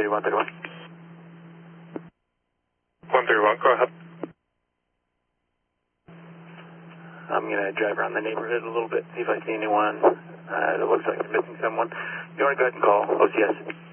131, 31. 131, go ahead. I'm going to drive around the neighborhood a little bit, see if I see anyone that looks like they're missing someone. You want to go ahead and call OCS?